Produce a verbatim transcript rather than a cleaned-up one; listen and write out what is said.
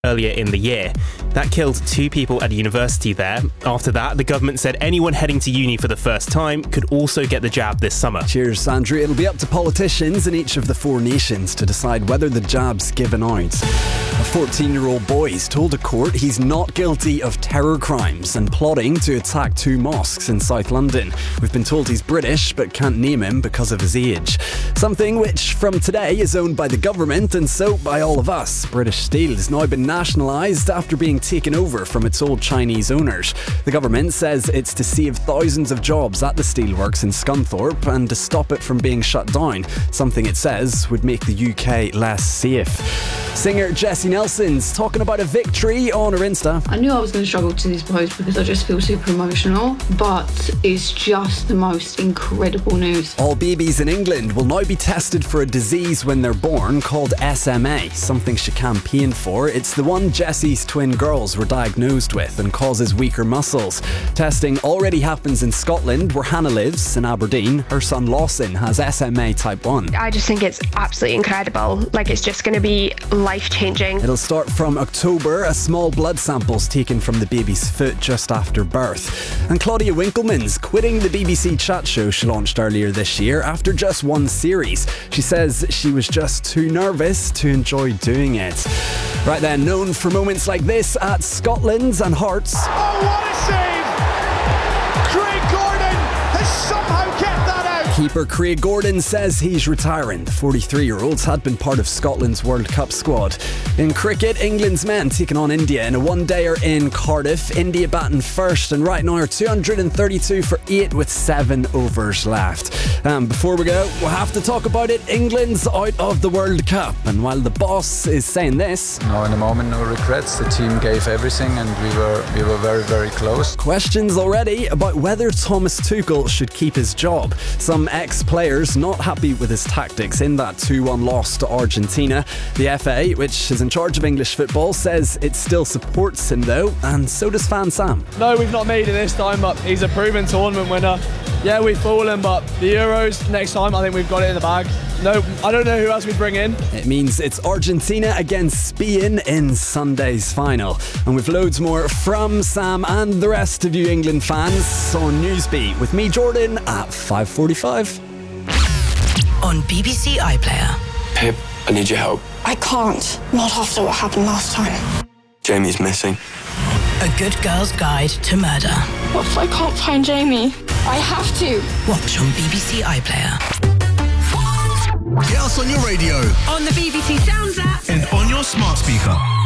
earlier in the year. That killed two people at a university there. After that, the government said anyone heading to uni for the first time could also get the jab this summer. Cheers, Andrew. It'll be up to politicians in each of the four nations to decide whether the jab's given out. A fourteen-year-old boy has told a court he's not guilty of terror crimes and plotting to attack two mosques in South London. We've been told he's British but can't name him because of his age. Something which, from today, is owned by the government and so by all of us. British Steel has now been nationalised after being taken over from its old Chinese owners. The government says it's to save thousands of jobs at the steelworks in Scunthorpe and to stop it from being shut down, something it says would make the U K less safe. Singer Jessie Nelson's talking about a victory on her Insta. I knew I was going to struggle to this post because I just feel super emotional, but it's just the most incredible news. All babies in England will now be tested for a disease when they're born called S M A, something she campaigned for. It's the one Jessie's twin girls were diagnosed with and causes weaker muscles. Testing already happens in Scotland, where Hannah lives, in Aberdeen. Her son Lawson has S M A type one. I just think it's absolutely incredible. Like, it's just going to be life-changing. It'll start from October. A small blood sample's taken from the baby's foot just after birth. And Claudia Winkleman's quitting the B B C chat show she launched earlier this year after just one series. She says she was just too nervous to enjoy doing it. Right then, known for moments like this at Scotland and Hearts. Oh, what a save! Craig Gordon has somehow kept that out. Keeper Craig Gordon says he's retiring. The forty-three-year-old had been part of Scotland's World Cup squad. In cricket, England's men taking on India in a one-dayer in Cardiff. India batting first and right now are two hundred thirty-two for eight with seven overs left. Um, before we go, we'll have to talk about it. England's out of the World Cup, and while the boss is saying this, no, in the moment, no regrets. The team gave everything, and we were we were very, very close. Questions already about whether Thomas Tuchel should keep his job. Some ex-players not happy with his tactics in that two one loss to Argentina. The F A, which is in charge of English football, says it still supports him though, and so does fan Sam. No, we've not made it this time, but he's a proven tournament winner. Yeah, we've fallen, but the Euros next time, I think we've got it in the bag. No, I don't know who else we bring in. It means it's Argentina against Spain in Sunday's final. And with loads more from Sam and the rest of you England fans on Newsbeat with me, Jordan, at five forty-five. On B B C iPlayer. Pip, I need your help. I can't. Not after what happened last time. Jamie's missing. A good girl's guide to murder. What if I can't find Jamie? I have to. Watch on B B C iPlayer. Get us on your radio. On the B B C Sounds app. And on your smart speaker.